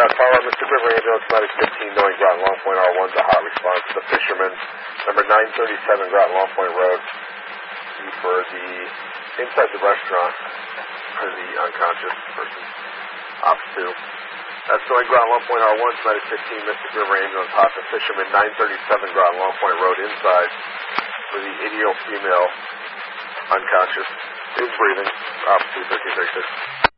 Follow Mystic River Ambulance, Medic 15, knowing Groton Long Point R1's a hot response to the fisherman. Number 937 Groton Long Point Road. For the inside the restaurant for the unconscious person. Ops 2. That's knowing Groton Long Point R1's Medic 15, Mystic River Ambulance, hot to fisherman 937 Groton Long Point Road inside for the 80-year-old female unconscious. Is breathing. Ops 2, 1336.